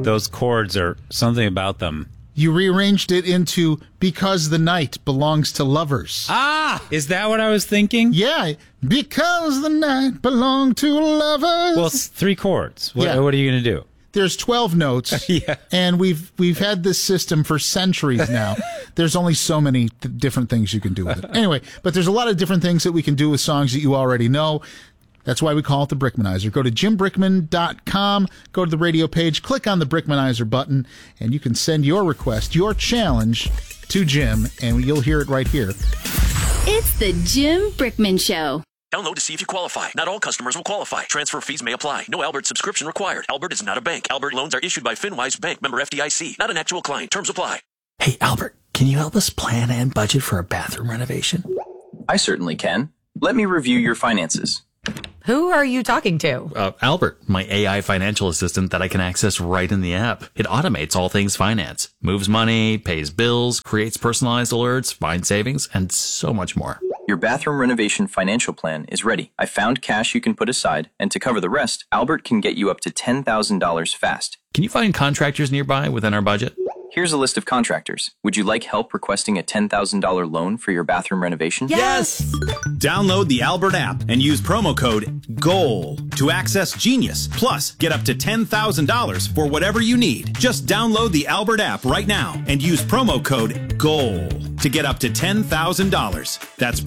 those chords are something about them. You rearranged it into Because the Night Belongs to Lovers. Ah! Is that what I was thinking? Yeah, because the night belonged to lovers. Well, it's 3 chords. What are you going to do? There's 12 notes, Yeah. and we've had this system for centuries now. There's only so many different things you can do with it. Anyway, but there's a lot of different things that we can do with songs that you already know. That's why we call it the Brickmanizer. Go to jimbrickman.com, go to the radio page, click on the Brickmanizer button, and you can send your request, your challenge to Jim, and you'll hear it right here. It's the Jim Brickman Show. Download to see if you qualify. Not all customers will qualify. Transfer fees may apply. No Albert subscription required. Albert is not a bank. Albert loans are issued by FinWise Bank, member FDIC. Not an actual client. Terms apply. Hey, Albert, can you help us plan and budget for a bathroom renovation? I certainly can. Let me review your finances. Who are you talking to? Albert, my AI financial assistant that I can access right in the app. It automates all things finance, moves money, pays bills, creates personalized alerts, finds savings, and so much more. Your bathroom renovation financial plan is ready. I found cash you can put aside, and to cover the rest, Albert can get you up to $10,000 fast. Can you find contractors nearby within our budget? Here's a list of contractors. Would you like help requesting a $10,000 loan for your bathroom renovation? Yes! Download the Albert app and use promo code GOAL to access Genius. Plus, get up to $10,000 for whatever you need. Just download the Albert app right now and use promo code GOAL to get up to $10,000. That's